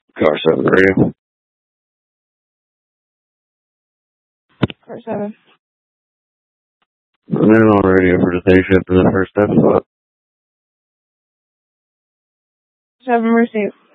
Car 7 radio. Car 7. I'm in on radio for the day shift in the first episode. 7 receive.